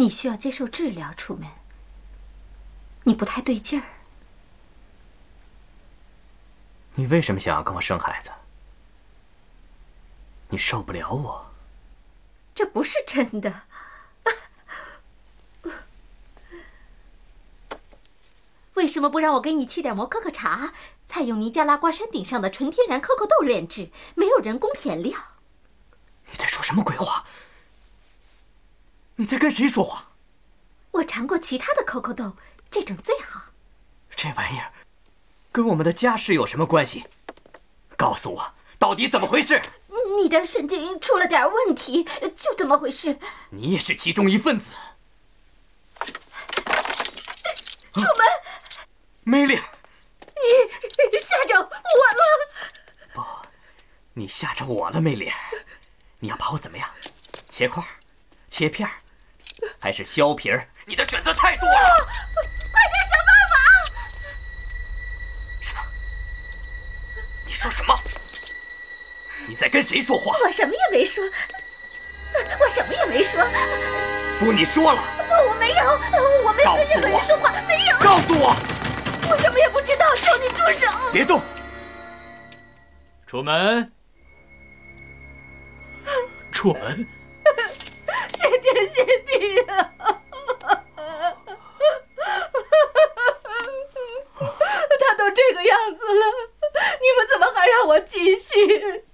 你需要接受治疗，楚门。你不太对劲儿。 你为什么想要跟我生孩子？你受不了我？ 这不是真的。为什么不让我给你沏点摩可可茶？采用尼加拉瓜山顶上的纯天然可可豆炼制，没有人工甜料。 你在说什么鬼话？你在跟谁说话？ 我尝过其他的可可豆，这种最好。 这玩意儿跟我们的家事有什么关系？告诉我，到底怎么回事？ 你的神经出了点问题，就这么回事。 你也是其中一份子。 楚门， 梅丽， 你吓着我了。 不，你吓着我了，梅丽。你要把我怎么样？切块、切片，还是削皮儿？你的选择太多了。 快点想办法！ 什么？你说什么？你在跟谁说话？ 我什么也没说，我什么也没说。 不，你说了。 不，我没有，我没有跟任何人说话，没有。 告诉我！ 我什么也不知道，求你住手！ 别动！ 楚门，楚门， 谢天谢地呀！他都这个样子了，你们怎么还让我继续？